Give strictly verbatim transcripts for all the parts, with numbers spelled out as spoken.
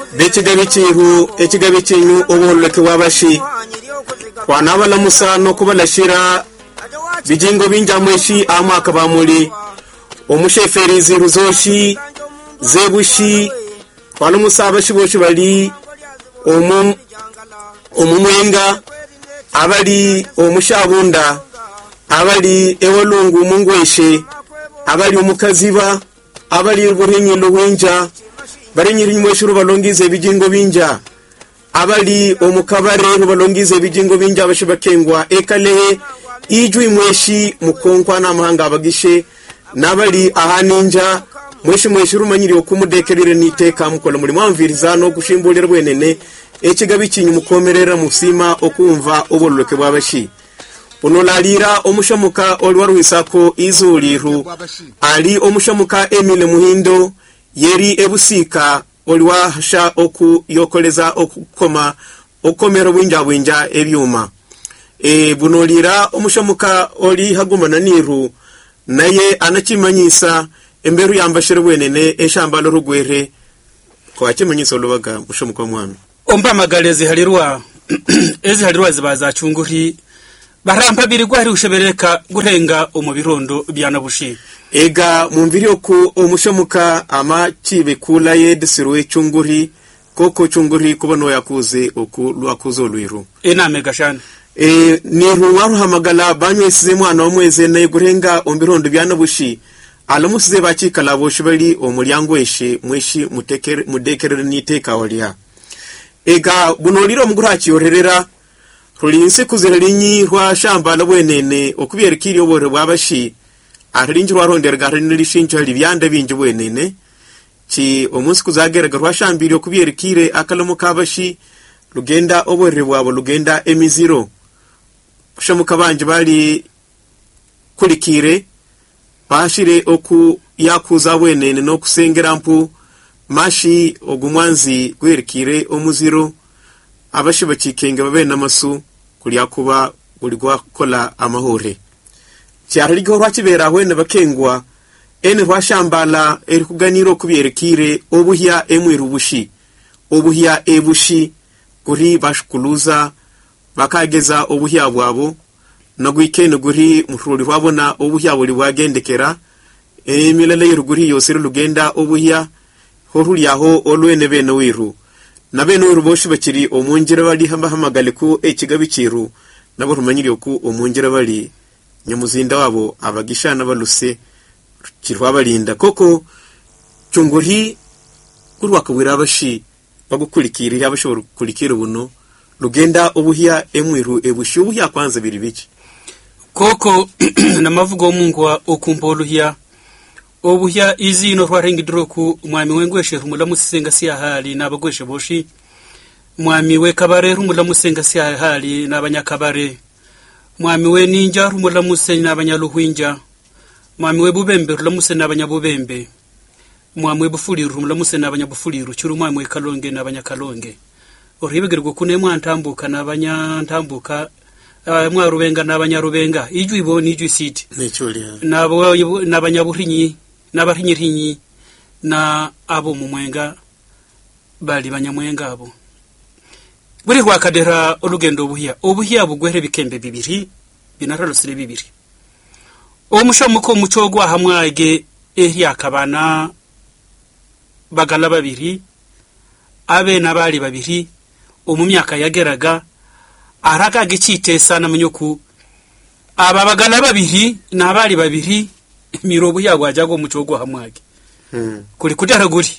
bekigabe kiru ekigabe kinyu oboleke wabashi kwanabala musano kubalashira bijingo binjamweshi amwaka bamuli omusheferizi ruzoshi zebushi kwano musabashi boshi bali omu omumwenga abali omushabunda abali ewolungu mungweshe abali omukaziba abali buhinyilo wenja barenyiri mweshuru balongize bijingo binja abali omukabare balongize bijingo binja bashibakengwa ekale ijwi mweshi mukonkwa na mahanga abagishe nabali ahaninja mweshi mweshuru manyiri okumudekerere niteka mukola muri mwamviriza no gushimbolera bwenene ekigabi kinyu mukomerera musima okumva obololoke bwabashi onolalira omushamuka oli waruhisako izuliru ali omushamuka Emile Muhindo yeri ebusika oli wahasha oku yokoleza okukoma okomero bwinja bwinja ebyuma e bunolira omushamuka oli hagumana niru naye anakimanyisa emberu yambashire bwenene eshambalo rugwere kwa kimanyisa olubaga mushamuka mwami omba magalezi halirwa ezi halirwa zibaza chunguri barampa birigwa hari ushebereka gurenga umubirondo byanabushi ega mumviri oku omushamuka ama kibe kula yedisirwe chunguri koko chunguri kubono yakuze oku lwakuzo lwiru ena megashana e niru waruhamagala banywesize mwana omweze ne gurenga ombirondo byanabushi alamusize bakikala boshibali omulyango eshe mweshi mutekere mudekerere niteka waliya ega bunoliro mugurachi yorerera rulinse kuzirelinyi rwa shamba labwenene okubyerekiri obore bwabashi arinji rwarondera garini lishinja libyanda binje bwenene ki omunsi kuzagerega rwa shambiri okubyerekire akalomo kabashi lugenda obore bwabo lugenda emiziro kushamuka banje bali kulikire bashire oku yakuza bwenene no kusengera mpu mashi ogumwanzi gwerekire omuziro abashi bakikenge babena masu kuliya kuba uligwa kola amahore cyaraligo rwakibera hwene bakengwa ene rwashambala eri kuganiro kubyerekire obuhya emwirubushi obuhya ebushi kuri bashkuluza bakageza obuhya bwabo nagwikene guri mururi wabona obuhya buri bwagendekera emilele y'uruguri yose rugenda obuhya horuri yaho olwene bene wiru nabene uruboshi bakiri omungira bali hamba hamagale ku ekigabi kiru nabo rumanyiri ku omungira bali nyamuzinda wabo abagishana baluse kirwa balinda koko chunguri kurwa kabwira abashi bagukurikira abashobora kulikira buno rugenda obuhya emwiru ebushi obuhya kwanza biri biki koko namavugo omungwa okumboluhya obuhya izino rwarengidro ku mwami wengweshe rumula musenga siya hali nabagweshe boshi mwami we kabare rumula musenga siya hali nabanyakabare mwami we ninja rumula musenga nabanyaluhwinja mwami we bubembe rumula musenga nabanyabubembe mwami we bufuliru rumula musenga nabanyabufuliru churu mwami we kalonge nabanyakalonge oribegerwa kune mwantambuka nabanyantambuka uh, mwarubenga nabanyarubenga ijwi iboni ijwi siti nechulia nabo nabanyaburinyi nabarinyirinyi na abo mumwenga bali banyamwenga abo buri hwakadera olugendo obuhya obuhya bugwere bikembe bibiri binararosire bibiri omushamuko mucogwa hamwage eri akabana bagala babiri abe nabali babiri omumyaka yageraga araka gicitesa na munyoku aba bagala babiri nabali babiri mirobu yagwajago mucogo hamwage hmm. kuri kudara guri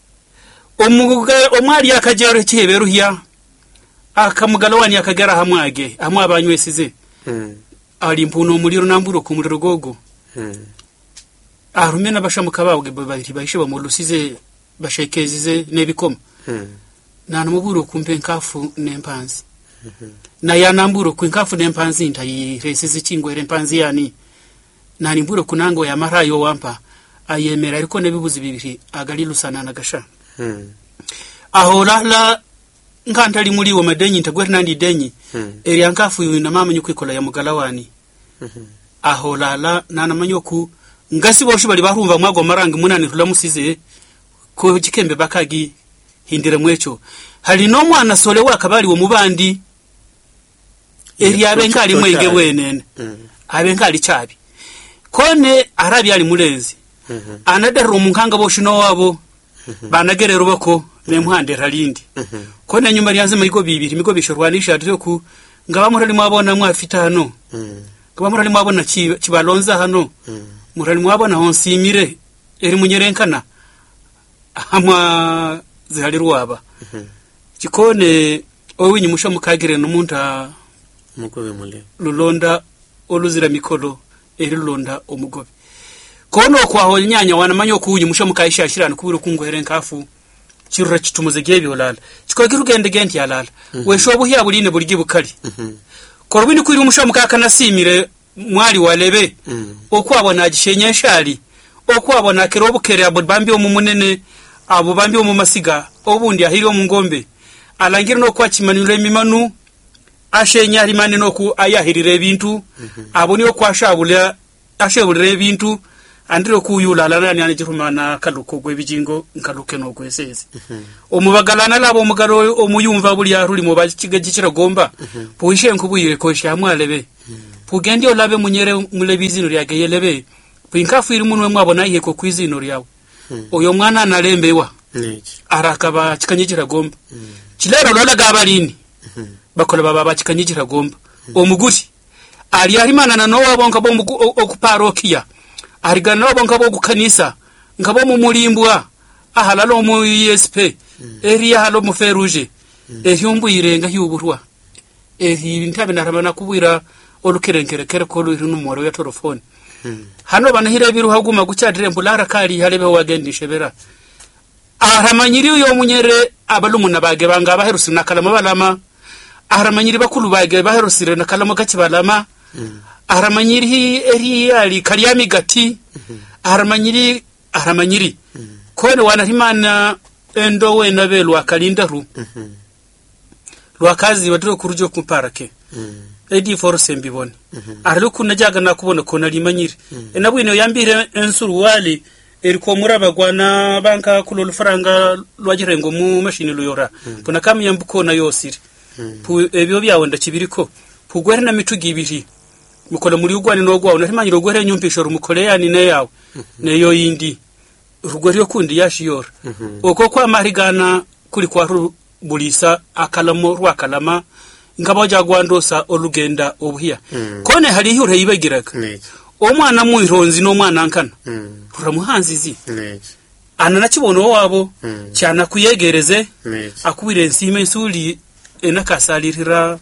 omuga omwali akajero kiheberuhya akamugalawani akagara hamwage amwa abanywesize hmm. ali mpuno muliro namburo ku muliro gogo hmm. arumena bashamuka babwe babiri bahishe bamulusize bashekezize nebikoma hmm. na namuburo kumpe nkafu nempanzi hmm. na yanamburo ku nkafu nempanzi ntayi resize kingwere mpanzi yani nani mburo kunango ya marayo wampa ayemera ariko nebibuzi bibiri agalilusana nagasha hmm. aho la nkantali muri wo madenyi ntagwere nandi denyi hmm. eri ankafu na mama nyukwikola ya mugalawani hmm. aho la nana manyoku ngasi boshi bali barumva mwago marangi munani rulamusize ko kikembe bakagi hindire mwecho hali no mwana sole wakabali wo mubandi eri abenga ali mwenge wenene abenga ali chabi kone arabi ali mulenzi anadero munkanga boshino wabo banagerero bako nemhande ralindi kone nyuma lyanze mayiko bibiri miko bishorwanisha atoko ngaba murali mwabona mwafita hano ngaba murali mwabona kibalonza hano murali mwabona honsimire eri munyerenkana amwa zihaliruwaba kikone owinyi musho mukagire numunta mugobe mule lulonda oluzira mikolo eri lulonda omugobe kono kwaho nyanya wana manyo kuunyi musho mukaisha shirana kubiro kungwere nkafu kirura kitumuze gebi olala kikogira ugende genti yalala we shobu hiya buline burigi bukali korobini kwiri musho mukakana simire mwali walebe okwabona gishenye shali okwabona kirobu kere abobambi omumunene abo bambi omumasiga obundi ahiri omungombe alangire no kwachimanire mimanu ashenya arimane no ku ayahirire ebintu aboni okwashabula ashebulire ebintu andiro kuyula lana nyane jirumana kaluko gwebijingo nkaluke no gwesezi omubagalana labo omugalo omuyumva buli aruli mu bakigagikira gomba puishe nkubuyire ko shamwalebe pugendi olabe munyere mulebizino lyage yelebe pinkafu iri munwe mwabona ihe ko kwizino lyawe oyo mwana analembewa arakaba kikanyikira gomba kilero lola gabalini bakola baba bakikanyikira gomba omuguri ali arimana na nowa bonka bombu okuparokia arigana bonka bo kukanisa ngabo mu mulimbwa ahalalo mu E S P eri halo mu feruje ehyumbu irenga hyuburwa eri ntabe narabana kubwira olukerenkere kere ko luri numero ya telefone hano banahira biru haguma gucyadire mbulara kali halebe wagendishe bera aramanyiri uyo munyere abalumuna bage banga baherusi nakalama balama aramanyiri bakulu bage baherusire nakalama gakibalama aramanyiri eri ali kalyami gati aramanyiri aramanyiri kone wanarimana endo wena belwa kalindaru lwakazi wadro kurujo kumparake edi force mbibone arluku najaga nakubona kona limanyiri enabwino yambire ensuru wali eriko muraba gwana banka kulolu faranga lwajirengo mu machine luyora puna kamya yambuko na yosiri pu ebyo byawonda kibiriko pugwere na mitugi ibiri mukola muri ugwani no gwawo narimanyiro gwere nyumpisho rumukole yani ne yawe neyo yindi rugwari yo kundi yashiyora oko kwa marigana kuli kwa bulisa akalamo rwakalama ngabo jagwandosa olugenda obuhiya kone hali hure yibegiraga omwana muironzi no mwana nkana ruramuhanzizi anana kibono wabo cyana kuyegereze akubire nsime nsuli enakasalirira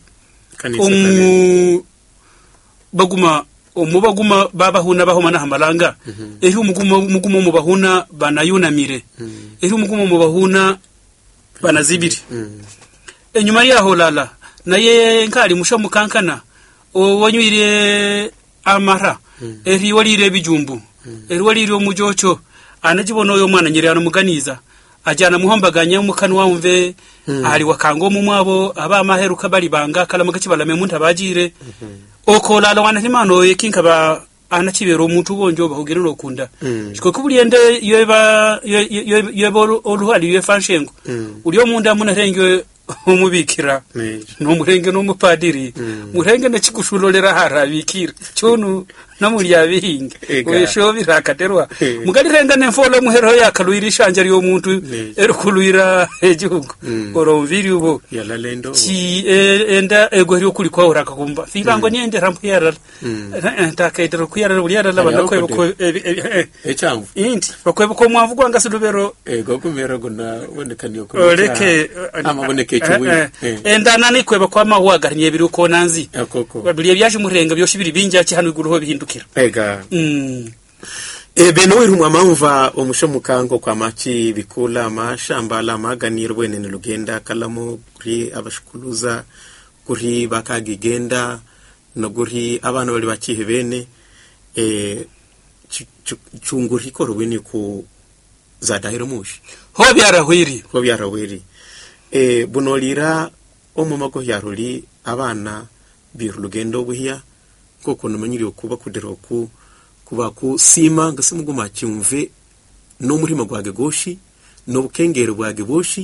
omu baguma omubaguma babahuna bahoma na hamalanga ehi umuguma umuguma mubahuna banayunamire ehi umuguma mubahuna banazibiri enyuma yaho lala naye nkali musho mukankana owanyuire amara eri walire bijumbu eri walire omujocho anajibono yo mwana nyiri anamuganiza ajana muhombaganya mukanu wamve ali wakango mumwabo aba maheruka bali banga kalama gakibalame muntu abajire okola la wana himano yekinka ba anachibero muntu bonjo bahugerero kunda kiko kubuliende yeba yebo oluhali yefanshengo uliyo munda munarenge omubikira no murenge no mupadiri murenge na chikushulolera harabikira chonu namuri yabihinga oyesho birakaterwa mugalirenga nemfolo muhero yakaluirisha anje yo muntu erukuluira ejugo oromviri ubo yalalendo chi enda egweri kuli kwa uraka kumba firango nyende rampuyara takaitero kuyara buliyara labana ko echamvu indi bakwebo ko mwavu kwanga sidubero ego kumero gona wonekaniyo ko oleke amaboneke chuwi enda nani kweba kwa mahuwa garnye biru ko nanzi akoko baduliye byaje murenga byoshibiri binja ki hanu iguruho bihindukira ega mm ebe no irumwa mamva omusho mukango kwa machi bikula mashamba la maganiro bwenene lugenda kalamo kuri abashukuluza kuri bakagigenda no guri abana bali bakihe bene eh chunguri ko rubini ku za dairo mushi ho byarahwiri ho byarahwiri eh bunolira omumako yaruli abana birulugendo buhiya koko nomanyiri okuba kuderoku kuba ku sima ngasimuguma cyumve no murima gwage goshi no bukengero bwage boshi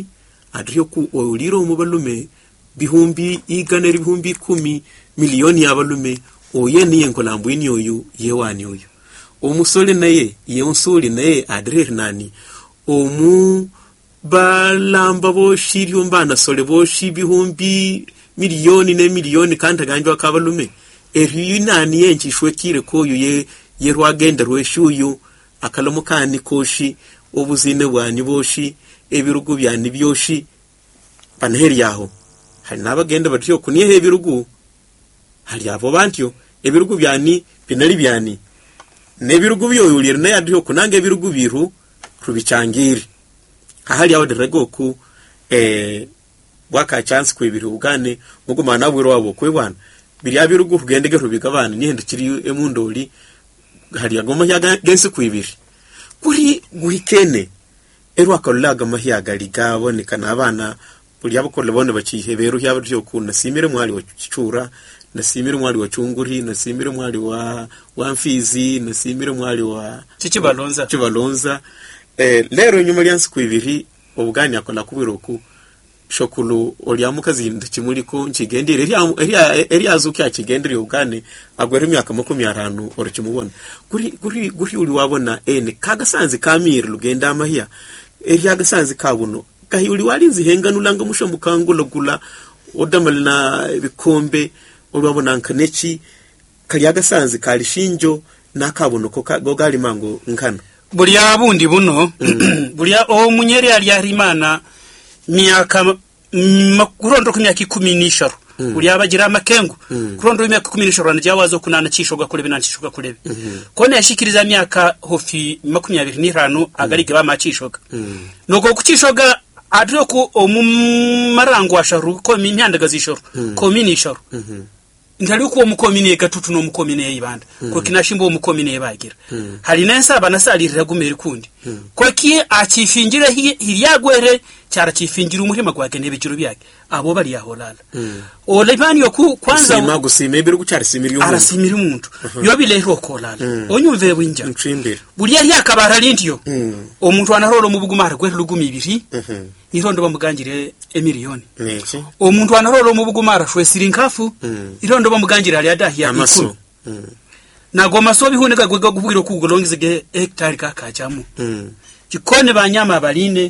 adriyo ku oliro mu balume bihumbi igana bihumbi kumi miliyoni y'abalume oye ni yenkolambu ini oyu yewani oyu omusole naye yonsole naye adrer nani omu balamba bo shiriyo mbana sole bo shibihumbi miliyoni ne miliyoni kanta ganjwa kabalume eri nani yenchishwe kire koyu ye yerwagenda rweshuyu akalamukani koshi obuzine bwani boshi ebirugu byani byoshi panheri yaho hari nabagenda batyo kuniye ebirugu hari abo bantyo ebirugu byani binari byani nebirugu byoyulira naye adyo kunanga ebirugu biru rubicangiri ahali yawo derego ku eh bwaka chance kwebiru ugane mugumana bwiro wabo kwebana biri abirugu kugendege rubigabana nihende kiri emundoli hari yagoma yaga gense kwibiri kuri guhikene erwa kolaga mahyaga ligaboneka nabana buri abakora bone bakiheberu yabo ryo kuna simire mwali wa cicura na simire mwali wa cunguri na simire mwali wa wa mfizi na simire mwali wa cikibalonza cibalonza eh lero nyuma lyansi kwibiri obugani akola kubiroku shokulu oliamuka zinda kimuliko nkigendere eri eri azuki akigendere ugane agwere myaka makumi aranu orikimubona kuri kuri kuri uri wabona ene kagasanze kamira lugenda amahya eri agasanze kabuno kahiyuli walinzi henganulanga mushomukangula gula odamalina bikombe olwabona nkaneki kali agasanze kali shinjo nakabuno ko gogali mango nkana buli abundi buno buli o munyeri ali arimana myaka makurondo kumyaka ikumi n'ishatu buli abagira amakengu kurondo imyaka ikumi n'ishatu njawazo kunana cishoga kulebe nancishoga kulebe kone yashikiriza myaka hofi makumyabiri n'itanu agarige bamacishoga nuko kucishoga adro ku omumarango asharu ko imyandagaza ishoro ko minishoro ndali ku omukomine gatutu no mukomine yibanda ko kinashimbo omukomine bagira hari nensa banasalirira gumeri kundi ko kiye acifingira hiryagwere cyara cifingira umuhima gwake nebikiro byake abo bari yaholala olebani yo kwanza sima gusime biru gucyari simiri yo arasimira umuntu yo bilero kolala onyumve bwinja nchimbere buri yari yakabara lindiyo omuntu anarolo mu bugumara gwe rugumi ibiri irondo bamugangire emiliyoni neki omuntu anarolo mu bugumara shwe sirinkafu irondo bamugangire ali adahiya amaso nago maso bihuneka gwega gubwiro kugolongizege hectare kakajamu kikone banyama baline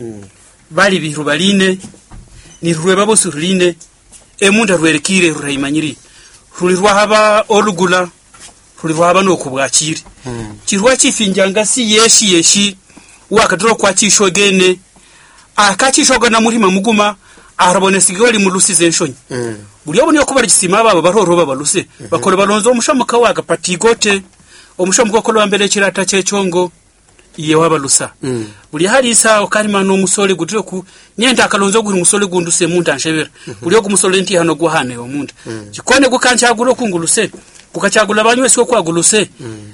bali biru baline ni rweba bosurine emunda rwerekire rurayimanyiri ruri rwahaba olugula ruri rwahaba no kubwakire kirwa kifinjanga si yeshi yeshi wakadro kwa kishogene akachishoga na murima muguma arabonesigoli mulusize nshonyi buri yabone yo kubara gisima baba baroro babaluse bakore balonzo omushamuka waga patigote omushamuka ko lwambere kirata cyechongo iye wabalusa mm. buri hari isa okarima no musole gutire ku nyenda akalonzo guri musole gunduse munda nshebera buri yo kumusole nti hano guhane yo munda mm. kikone gukanchaguro kunguluse kukachagula banywe siko kwaguluse mm.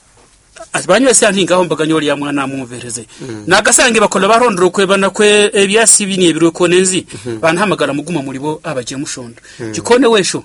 abanywe se anti ngaho mbaganyoli ya mwana muvereze mm. nagasange bakola barondoro kwebana kwe ebyasi bini ebiro konenzi mm -hmm. banhamagara muguma muri bo abaje mushondo mm. kikone wesho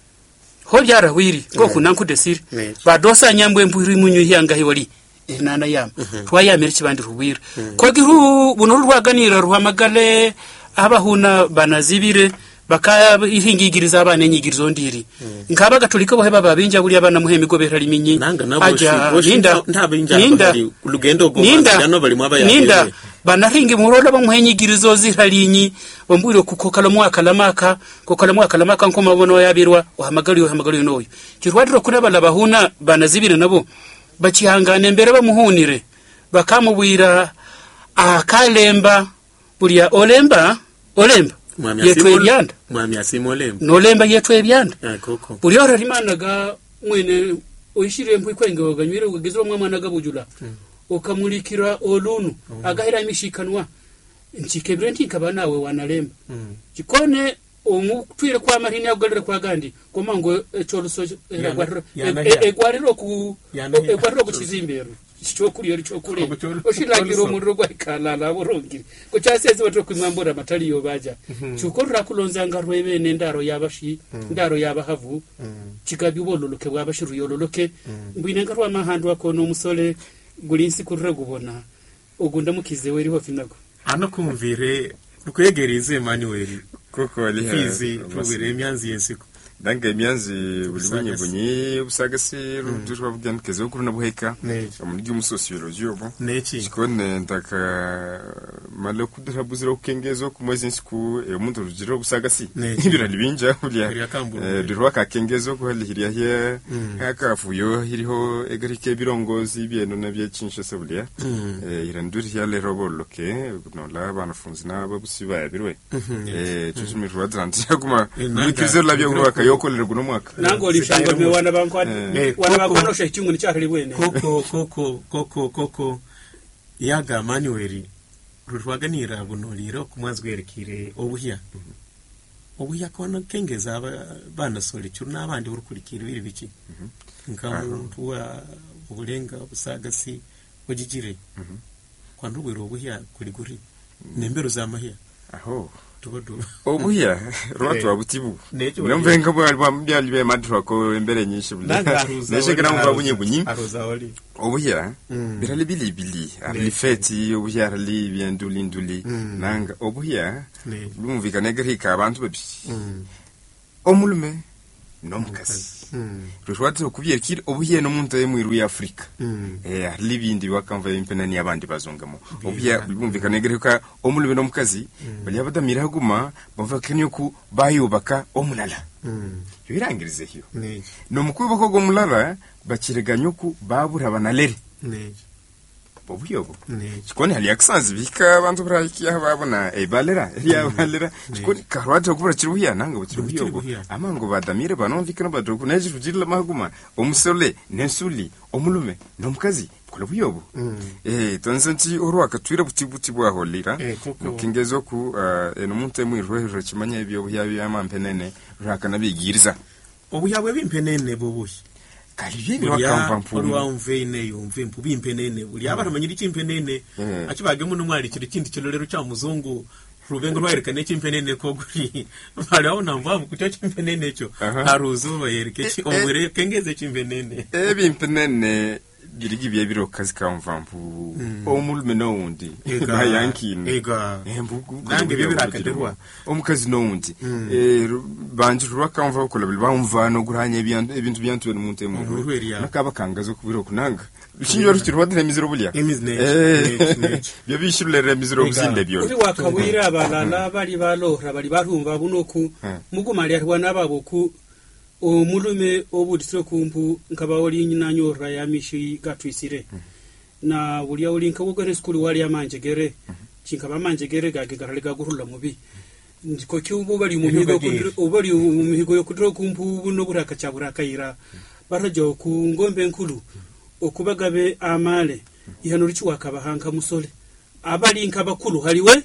ho byara wiri ngo mm. kunanku desiri mm. badosa nyambwe mburi munyu hiyanga hiwali inana yam mm -hmm. twayamira kibandi rubwira mm. ko giru buno rwaganira ruhamagale abahuna banazibire baka ihingigiriza abana nyigirizo ndiri mm. nkaba gatolika bohe baba binja buri abana muhemi gobera liminyi aja ninda ninda lugendo go no bali mwaba ya ninda banahingi murola bamuhenyigirizo ziralinyi bombwiro kukokala mwaka lamaka kokala mwaka lamaka nko mabono yabirwa ohamagari ohamagari noyo kirwadiro kunaba labahuna banazibire nabo bachihangane mbere bamuhunire bakamubwira akalemba buri ya olemba olemba yetwe ebyanda mwami asimolema nolemba yetwe ebyanda akoko buri ora rimanaga mwene oyishire mpwe kwenge oganywire ugezero mwamana gabujula mm. okamulikira olunu mm. agahera imishikanwa nchikebire ntikaba nawe wanalemba mm. kikone omutwire kwa marini agalere kwa gandi komango echoluso egwariro ku egwariro ku kizimbero chokuri yori chokuri oshilagiro muriro kwa ikalala borongi ko cyaseze bato kwimwambura matali yo baja chukorra kulonzanga rwebe nendaro yabashi ndaro yabahavu kigabi bololoke bwabashi ruyololoke mbwinanga rwa mahandu akono umusole gulinsi kurre gubona ogunda mukize weri ho finago ano kumvire Rukwegereze Emmanuel. Koko ali Fizi tubire emyanzi yensiko. Danga emyanzi bulibunye bunye busagase rudurwa bugandikezo kuri nabuheka. Umuryo umusociology obo. Neki. Sikone ndaka malo kudura buzira ukengezo kumwezi nsiku umuntu rujiro busagasi. Ibirali binja bulya. Eh durwa ka kengezo ko hali hiriya hye. Haka fuyo hiriho egarike birongozi byeno nabye Kinshasa bulya. Eh iranduri yale roboloke no la banafunzi nabo busiba birwe. Eh tusumi rwa dranti yakuma mwikizo labye urwaka yokolera guno mwaka. Nango lishango me wana bankwa wana bakonosha icyungu ni cyakari bwene. Koko koko koko koko yaga Manuel rurwaganira bunoliro kumwazwerekire obuhya. Obuhya kona kengeza bana sole cyuru nabandi urukurikira biri biki. Nkamuntu wa ubulenga busagasi bugigire. Kwanda ubwiro obuhya kuri guri. Nembero za mahya. Aho. Tubodo. Obuhya rwatu abutibu. Nomvenga bwa byali be madra ko embere nyinshi buli. Neshe gram bwa bunye bunyi. Aroza wali. Obuhya birali bili bili. Arli feti obuhya arli byanduli nduli. Nanga obuhya lumvika negrika abantu babi. Omulume nomukasi. Rwatu kubyekira obuhya no muntu emwiru ya Afrika. Eh arli bindi bakamva impenani abandi bazongamo. Obuhya lumvika negrika omulume nomukazi bali abadamira guma bavakanye ku bayubaka omulala. Yirangirize hiyo. No mukubako go mulala bakireganya ku babura banalere. Obuyobo. Chikoni hali yaksanzi bika abantu brayikiya babona ebalera ya balera chikoni karwaje kubura kiruya nanga bukiruyobo amango badamire banomvikana badoku neje rujirila mahuguma omusole nensuli omulume nomukazi kula buyobo eh tonsanti orwaka twira butibuti bwa holira kingezo ku eno muntu emwirwe kimanya ebyo byabi amampenene rakana bigiriza obuyabwe bimpenene bobushi Kaliye wakampa mpu. Olwa umvene yumve mpu bimpenene. Buli abaramanyira ikimpenene. Akibagemo n'umwari kiri kindi kirorero cya muzungu. Rubengo rwerekane kimpenene ko guri. Bali aho namvamu kucyo kimpenene cyo. Haruzo bayereke ki omwere kengeze kimpenene. Eh bimpenene birigi bya biro kazi ka mvampu. Omulume no wundi. Bayankine. Ega. Embugu. Nange bibirakaderwa. Omukazi no wundi. Eh banje rwakamva ko labili bamva no guranye ibintu byantu n'umuntu emwe. Nakaba kangazo kubiro kunanga. Bishinyo rukirwa de mizero bulya. Eh. Byo bishurere mizero buzinde byo. Uri wakawira abalala bali balora bali barumva bunoku mugumali atwa nababo ku omulume obudisiro kumpu nkaba oli nyina nyora ya mishi gatwisire na buli oli nkabugere skuli wali amanjegere kinkaba amanjegere gage garaliga gurula mubi ndiko cyubu bali mu mihigo kudro obali mu mihigo yo kudro kumpu buno buraka cyaburaka ira barajo ku ngombe nkulu okubagabe amale ihano richi wakabahanka musole abali nkabakulu haliwe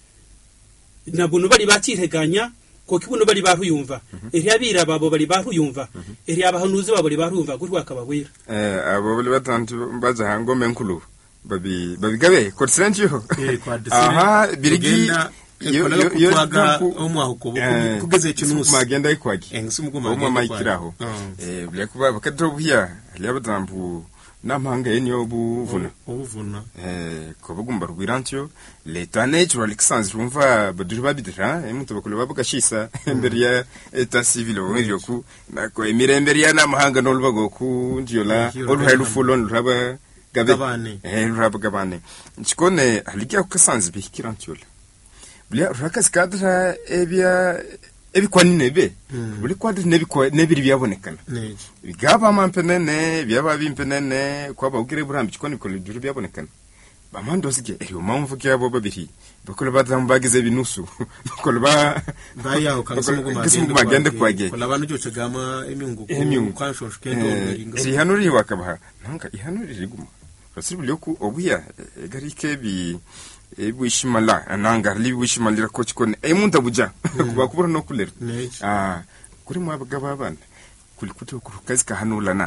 na buno bali batireganya ko kibuno bali baruyumva eri abira babo bali baruyumva eri abahanuzi babo bali baruyumva guri wakababwira eh abo bali batantu baza hangome nkulu babi babigabe ko tsenjo eh kwa desire aha birigi yo yo twaga omwahuko kugeze kinusi magenda ikwagi engusumuguma omwa maikiraho eh bile kuba bakadro buya lyabatampu namanga yenyo buvuna obuvuna eh ko bagumba rwirantyo leta natural exchange rumva baduri babidira emuntu bakolo babukashisa embere ya eta civil onyo ku nako emirembere ya namahanga no lubago ku ndiola olhailu fulon raba gabe eh raba gabane chikone halikia kukasanzi bikirantyola blia rakaskadra ebya ebikwani nebe buli kwadri nebikwa nebiri byabonekana bigaba mampenene byaba bimpenene kwaba ugire burambi chikoni ko liduru byabonekana bamando sige eyo mamvu kyabo babiri bakole batambagize binusu bakole ba baya ukansumuguma gende kwage kola banu cyo cagama emingu ko kwanshosh kendo ringa eri hanuri wakabaha nanga ihanuri riguma rasibuli yoku obuya egarike bi ebwishimala ananga libwishimalira ko chikone emuntu abuja kuba kubura no kulera ah kuri mwabagaba abana kuli kuto kurukazi ka hanula na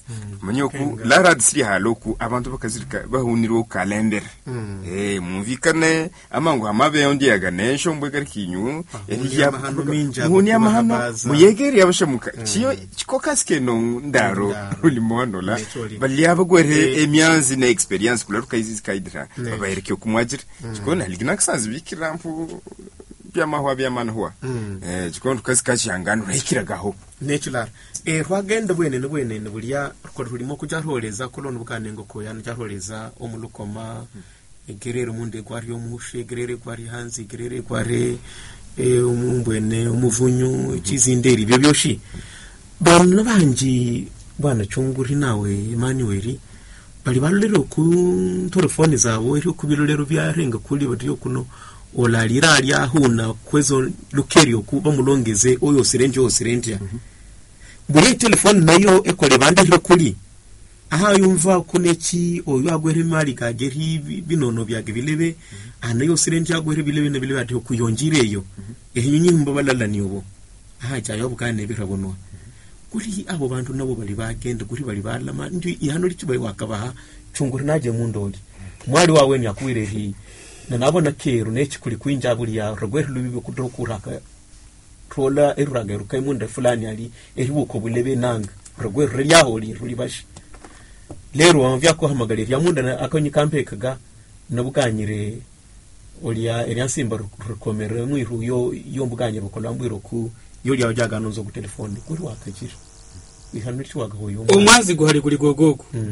manyoku la radisri haloku abantu bakazirika bahuniro calendar eh mumvikane amangu amabe yondi yaganisho mbwe kinyu ya mahano minja muhuni amahano muyegeri abashamuka chiyo chikokaske no ndaro ulimondo la bali abagwere emyanzi na experience kula rukayizi kaidra babayirike kumwajira chikona ligina ksanzi bikirampu byamahwa byamanhwa eh chikona kazi yangano rekiragaho natural e rwagenda bwene bwene buriya ko rurimo kujaroreza kolona bukanengo ko yana jaroreza omulukoma egerere munde gwari omushe gerere gwari hanzi gerere gware e umumbwene umuvunyu chizinderi byo byoshi bana banji bwana chunguri nawe Emmanuel bali balero ku telefone zawo iri kubirolero byarenga kuri badiyo kuno olalira alya huna kwezo lukerio kuba mulongeze oyo sirenje o sirenje buri telefone nayo ekole bandire kuri aha yumva kuneki oyo agwere mali kageri binono byage bilebe anayo sirenje agwere bilebe na bilebe ati kuyongireyo ehinyinyi mbabalala niyo aha cyayo bukane birabonwa kuri abo bantu nabo bali bagenda kuri bali balama ndi ihano likibaye wakabaha chunguri naje mundoli mwali wawe ni akwire hi na nabona kero neki kuri kwinja buri ya rogwere lubibe kudokuraka trola eruraga rukai munda fulani ali eribuko bulebe nanga rogwere lyaho li rulibashi lero amvya ko hamagale ya munda akonyi kampekaga nabukanyire oliya eryansimba rukomere mwiru yo yombuganye bukola mbwiro ku yo lya jaga nonzo ku telefone kuri wakajira ihano likiwaga hoyo omwazi guhari kuri gogogo